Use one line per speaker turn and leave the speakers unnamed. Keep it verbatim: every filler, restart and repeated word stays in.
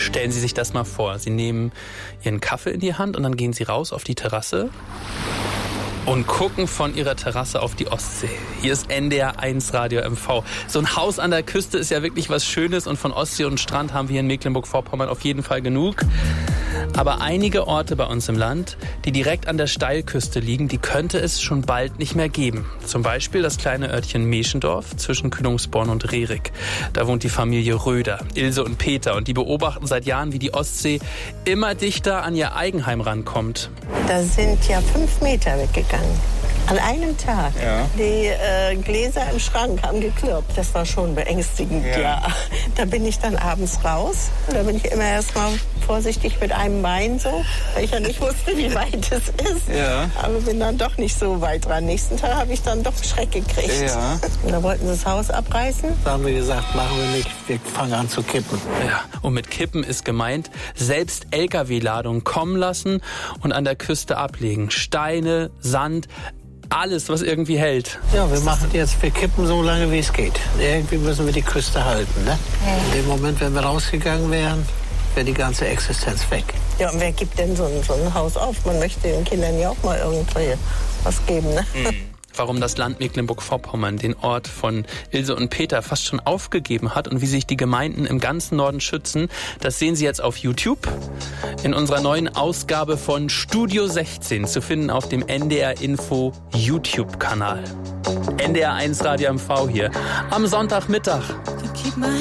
Stellen Sie sich das mal vor. Sie nehmen Ihren Kaffee in die Hand und dann gehen Sie raus auf die Terrasse und gucken von Ihrer Terrasse auf die Ostsee. Hier ist N D R eins Radio M V. So ein Haus an der Küste ist ja wirklich was Schönes und von Ostsee und Strand haben wir in Mecklenburg-Vorpommern auf jeden Fall genug. Aber einige Orte bei uns im Land, die direkt an der Steilküste liegen, die könnte es schon bald nicht mehr geben. Zum Beispiel das kleine Örtchen Meschendorf zwischen Kühlungsborn und Rerik. Da wohnt die Familie Röder, Ilse und Peter. Und die beobachten seit Jahren, wie die Ostsee immer dichter an ihr Eigenheim rankommt.
Da sind ja fünf Meter weggegangen. An einem Tag.
Ja.
Die äh, Gläser im Schrank haben geklirrt. Das war schon beängstigend, ja. ja. Da bin ich dann abends raus. Da bin ich immer erst mal vorsichtig mit einem Bein so, weil ich ja nicht wusste, wie weit es ist.
Ja.
Aber bin dann doch nicht so weit dran. Nächsten Tag habe ich dann doch Schreck gekriegt.
Ja.
Und da wollten sie das Haus abreißen.
Da haben wir gesagt, machen wir nicht, wir fangen an zu kippen.
Ja, und mit Kippen ist gemeint, selbst L K W-Ladungen kommen lassen und an der Küste ablegen. Steine, Sand, alles, was irgendwie hält.
Ja, wir machen jetzt, wir kippen so lange, wie es geht. Irgendwie müssen wir die Küste halten, ne? In dem Moment, wenn wir rausgegangen wären, wäre die ganze Existenz weg.
Ja, und wer gibt denn so ein, so ein Haus auf? Man möchte den Kindern ja auch mal irgendwie was geben, ne?
Mhm. Warum das Land Mecklenburg-Vorpommern den Ort von Ilse und Peter fast schon aufgegeben hat und wie sich die Gemeinden im ganzen Norden schützen, das sehen Sie jetzt auf YouTube in unserer neuen Ausgabe von Studio sechzehn, zu finden auf dem N D R Info YouTube-Kanal. N D R eins Radio M V hier am Sonntagmittag.
To keep my